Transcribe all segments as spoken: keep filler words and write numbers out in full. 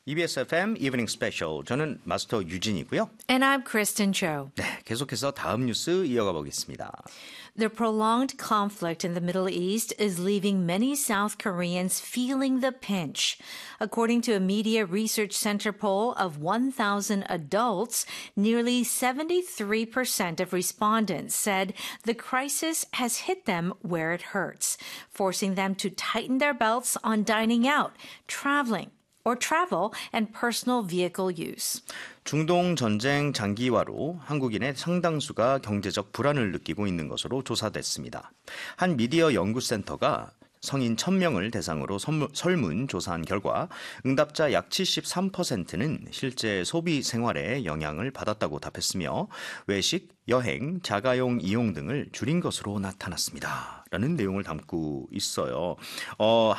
이비에스 에프엠 Evening Special. 저는 마스터 유진이고요. And I'm Kristen Cho. 네, 계속해서 다음 뉴스 이어가 보겠습니다. The prolonged conflict in the Middle East is leaving many South Koreans feeling the pinch. According to a Media Research Center poll of one thousand adults, nearly seventy-three percent of respondents said the crisis has hit them where it hurts, forcing them to tighten their belts on dining out, traveling, or travel and personal vehicle use. 중동 전쟁 장기화로 한국인의 상당수가 경제적 불안을 느끼고 있는 것으로 조사됐습니다. 한 미디어 연구센터가 성인 천 명을 대상으로 설문조사한 결과 응답자 약 칠십삼 퍼센트는 실제 소비 생활에 영향을 받았다고 답했으며 외식, 여행, 자가용 이용 등을 줄인 것으로 나타났습니다. 라는 내용을 담고 있어요. 어,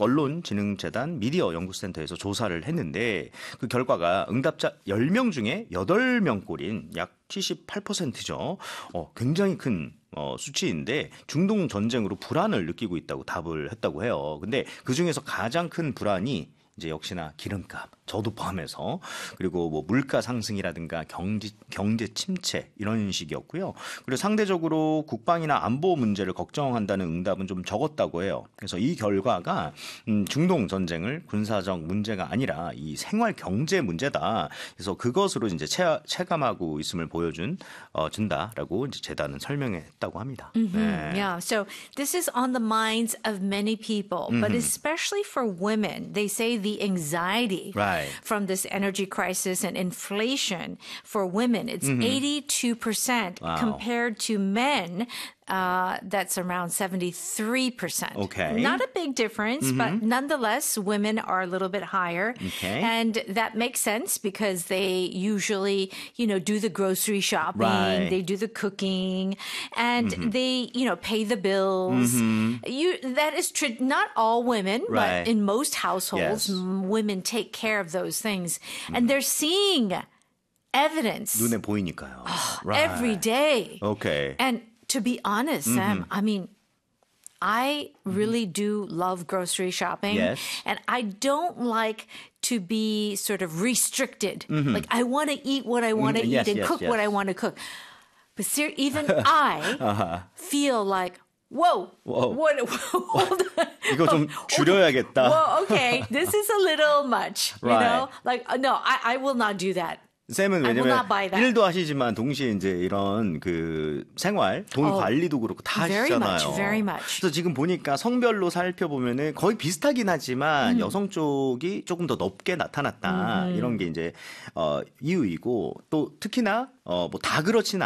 한국언론진흥재단 미디어 연구센터에서 조사를 했는데 그 결과가 응답자 열 명 중에 여덟 명꼴인 약 칠십팔 퍼센트죠. 어, 굉장히 큰 어, 수치인데 중동 전쟁으로 불안을 느끼고 있다고 답을 했다고 해요. 근데 그중에서 가장 큰 불안이 이제 역시나 기름값, 저도 포함해서 그리고 뭐 물가 상승이라든가 경제 경제 침체 이런 식이었고요. 그리고 상대적으로 국방이나 안보 문제를 걱정한다는 응답은 좀 적었다고 해요. 그래서 이 결과가 음, 중동 전쟁을 군사적 문제가 아니라 이 생활 경제 문제다. 그래서 그것으로 이제 체, 체감하고 있음을 보여준 어, 준다라고 이제 재단은 설명했다고 합니다. Mm-hmm. 네. Yeah, so this is on the minds of many people, mm-hmm. but especially for women. They say the anxiety right. from this energy crisis and inflation for women, it's mm-hmm. eighty-two percent wow. compared to men. Uh, that's around seventy-three percent. Okay. Not a big difference, mm-hmm. but nonetheless, women are a little bit higher. Okay. And that makes sense because they usually, you know, do the grocery shopping, right. they do the cooking, and mm-hmm. they, you know, pay the bills. Mm-hmm. You That is true. Not all women, right. but in most households, yes. women take care of those things. Mm-hmm. And they're seeing evidence. 눈에 보이니까요. Oh, right. every day. Okay. And to be honest, Sam, mm-hmm. I mean, I really do love grocery shopping. Yes. And I don't like to be sort of restricted. Mm-hmm. Like, I want to eat what I want to mm-hmm. eat yes, and yes, cook yes. what I want to cook. But ser- even I uh-huh. feel like, whoa, whoa. What, hold on. 이거 좀 줄여야겠다. Well, okay, this is a little much, you right. know? Like, no, I, I will not do that. 쌤은 왜냐면 일도 하시지만 동시에 이제 이런 그 생활, 돈 oh, 관리도 그렇고 다 very 하시잖아요. much, very much. 그래서 지금 보니까 성별로 살펴보면은 거의 비슷하긴 하지만 음. 여성 쪽이 조금 더 높게 나타났다. 음. 이런 게 이제 어, 이유이고 또 특히나 어, 뭐 다 그렇지는